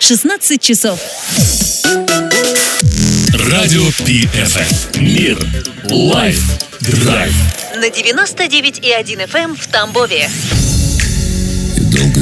16 часов. Радио PFM. Мир. Лайф. Драйв. На 99,1 FM в Тамбове.